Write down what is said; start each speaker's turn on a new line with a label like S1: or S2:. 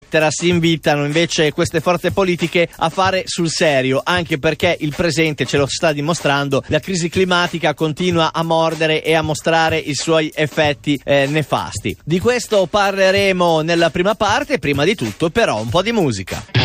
S1: si invitano invece queste forze politiche a fare sul serio, anche perché il presente ce lo sta dimostrando. La crisi climatica continua a mordere e a mostrare i suoi effetti nefasti. Di questo parleremo nella prima parte. Prima di tutto però un po' di musica.